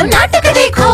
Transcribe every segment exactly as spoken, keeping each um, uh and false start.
नाटक देखो।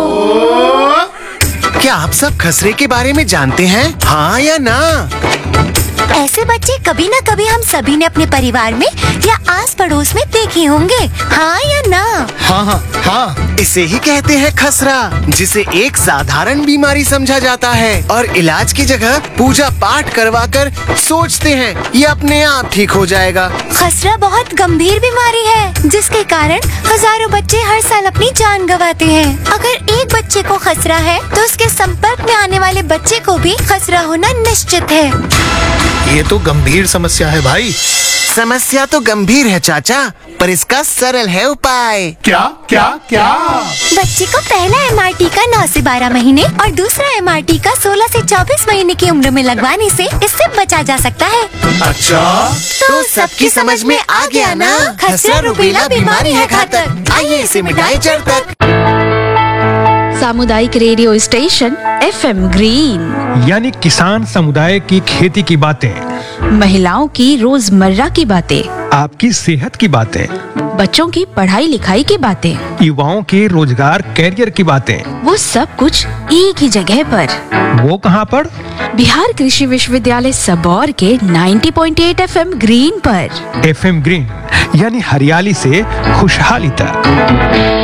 क्या आप सब खसरे के बारे में जानते हैं, हाँ या ना? ऐसे बच्चे कभी न कभी हम सभी ने अपने परिवार में या आस पड़ोस में देखे होंगे, हाँ या ना? हाँ हाँ हाँ, इसे ही कहते हैं खसरा, जिसे एक साधारण बीमारी समझा जाता है और इलाज की जगह पूजा पाठ करवा कर सोचते हैं ये अपने आप ठीक हो जाएगा। खसरा बहुत गंभीर बीमारी है जिसके कारण हजारों बच्चे हर साल अपनी जान गंवाते हैं। अगर एक बच्चे को खसरा है तो उसके संपर्क में आने वाले बच्चे को भी खसरा होना निश्चित है। ये तो गंभीर समस्या है भाई। समस्या तो गंभीर है चाचा, पर इसका सरल है उपाय। क्या क्या क्या? बच्चे को पहला एम आर टी का नौ से बारह महीने और दूसरा एम आर टी का सोलह से चौबीस महीने की उम्र में लगवाने से इससे बचा जा सकता है। अच्छा, तो सबकी समझ में आ गया ना? खसरा रुबेला बीमारी है घातक, आइए इसे मिटाए जड़ तक। सामुदायिक radio station F M green, यानी किसान समुदाय की खेती की बातें, महिलाओं की रोजमर्रा की बातें, आपकी सेहत की बातें, बच्चों की पढ़ाई लिखाई की बातें, युवाओं के रोजगार कैरियर की बातें, वो सब कुछ एक ही जगह पर। वो कहाँ पर? बिहार कृषि विश्वविद्यालय सबौर के नब्बे पॉइंट आठ एफ एम ग्रीन पर। एफ एम ग्रीन यानी हरियाली से खुशहाली तक।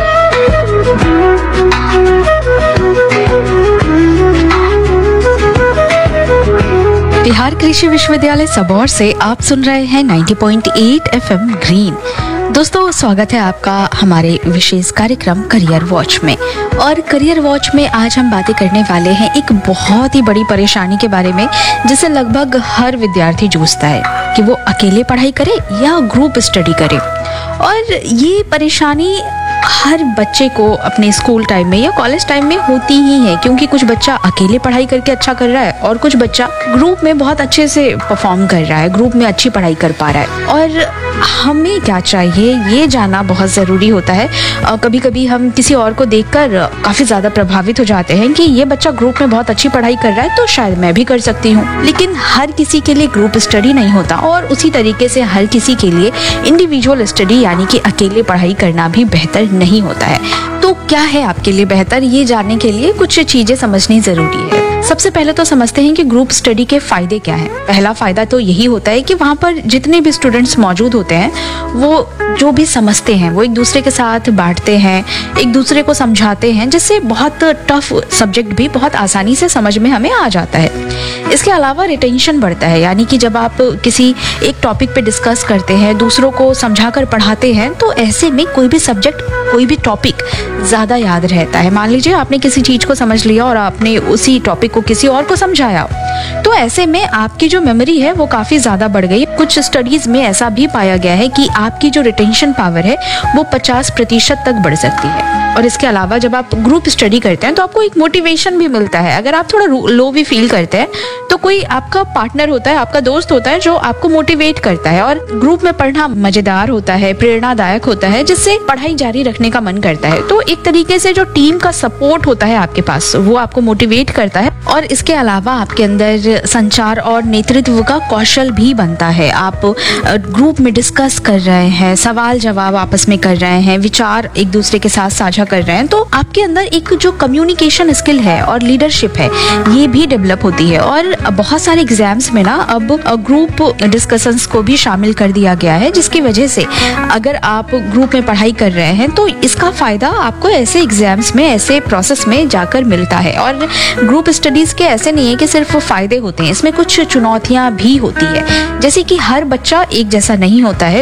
बिहार कृषि विश्वविद्यालय सबौर से आप सुन रहे हैं नब्बे पॉइंट आठ एफ एम ग्रीन। दोस्तों, स्वागत है आपका हमारे विशेष कार्यक्रम करियर वॉच में। और करियर वॉच में आज हम बातें करने वाले हैं एक बहुत ही बड़ी परेशानी के बारे में जिसे लगभग हर विद्यार्थी जूझता है कि वो अकेले पढ़ाई करे या ग्रुप स्टडी करे। और ये परेशानी हर बच्चे को अपने स्कूल टाइम में या कॉलेज टाइम में होती ही है, क्योंकि कुछ बच्चा अकेले पढ़ाई करके अच्छा कर रहा है और कुछ बच्चा ग्रुप में बहुत अच्छे से परफॉर्म कर रहा है, ग्रुप में अच्छी पढ़ाई कर पा रहा है। और हमें क्या चाहिए ये जानना बहुत ज़रूरी होता है। और कभी कभी हम किसी और को देखकर काफ़ी ज़्यादा प्रभावित हो जाते हैं कि ये बच्चा ग्रुप में बहुत अच्छी पढ़ाई कर रहा है तो शायद मैं भी कर सकती हूँ। लेकिन हर किसी के लिए ग्रुप स्टडी नहीं होता और उसी तरीके से हर किसी के लिए इंडिविजुअल स्टडी यानी कि अकेले पढ़ाई करना भी बेहतर नहीं होता है। तो क्या है आपके लिए बेहतर, ये जानने के लिए कुछ चीजें समझनी जरूरी है। सबसे पहले तो समझते हैं कि ग्रुप स्टडी के फायदे क्या हैं। पहला फायदा तो यही होता है कि वहाँ पर जितने भी स्टूडेंट्स मौजूद होते हैं वो जो भी समझते हैं वो एक दूसरे के साथ बांटते हैं, एक दूसरे को समझाते हैं, जिससे बहुत टफ सब्जेक्ट भी बहुत आसानी से समझ में हमें आ जाता है। इसके अलावा रिटेंशन बढ़ता है, यानी कि जब आप किसी एक टॉपिक पे डिस्कस करते हैं, दूसरों को समझाकर पढ़ाते हैं, तो ऐसे में कोई भी सब्जेक्ट कोई भी टॉपिक ज़्यादा याद रहता है। मान लीजिए आपने किसी चीज़ को समझ लिया और आपने उसी टॉपिक को किसी और को समझाया, तो ऐसे में आपकी जो मेमोरी है वो काफ़ी ज़्यादा बढ़ गई। कुछ स्टडीज़ में ऐसा भी पाया गया है कि आपकी जो रिटेंशन पावर है वो पचास प्रतिशत तक बढ़ सकती है। और इसके अलावा जब आप ग्रुप स्टडी करते हैं तो आपको एक मोटिवेशन भी मिलता है। अगर आप थोड़ा लो भी फील करते हैं तो कोई आपका पार्टनर होता है, आपका दोस्त होता है जो आपको मोटिवेट करता है। और ग्रुप में पढ़ना मजेदार होता है, प्रेरणादायक होता है, जिससे पढ़ाई जारी रखने का मन करता है। तो एक तरीके से जो टीम का सपोर्ट होता है आपके पास वो आपको मोटिवेट करता है। और इसके अलावा आपके अंदर संचार और नेतृत्व का कौशल भी बनता है। आप ग्रुप में डिस्कस कर रहे हैं, सवाल जवाब आपस में कर रहे हैं, विचार एक दूसरे के साथ साझा कर रहे हैं, तो आपके अंदर एक जो कम्युनिकेशन स्किल है और लीडरशिप है ये भी डेवलप होती है। और बहुत सारे एग्जाम्स में ना अब ग्रुप डिस्कशंस को भी शामिल कर दिया गया है, जिसकी वजह से अगर आप ग्रुप में पढ़ाई कर रहे हैं तो इसका फायदा आपको ऐसे एग्जाम्स में, ऐसे प्रोसेस में जाकर मिलता है। और ग्रुप स्टडीज के ऐसे नहीं है कि सिर्फ फायदे होते हैं, इसमें कुछ चुनौतियां भी होती है, जैसे कि हर बच्चा एक जैसा नहीं होता है।